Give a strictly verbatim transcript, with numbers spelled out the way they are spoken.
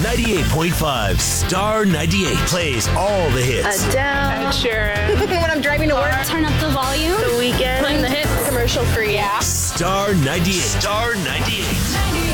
ninety-eight point five. Star ninety-eight plays all the hits. Adele. Ed Sheeran. When I'm driving to work. Turn up the volume. The Weekend. Playing the hits. Commercial free. Yeah. Star ninety-eight. Star ninety-eight.